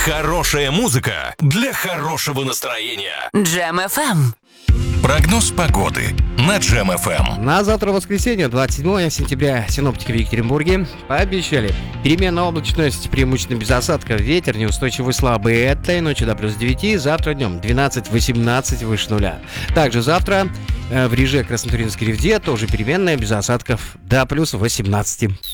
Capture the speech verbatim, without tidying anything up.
Хорошая музыка для хорошего настроения. Джем эф эм. Прогноз погоды на Джем эф эм. На завтра воскресенье, двадцать седьмого сентября, синоптики в Екатеринбурге пообещали переменная облачность, преимущественно без осадков, ветер неустойчивый слабый. Этой ночью до плюс девяти, завтра днем двенадцать-восемнадцать выше нуля. Также завтра э, в Реже, Краснотуринской Ревде тоже переменная без осадков до плюс восемнадцати.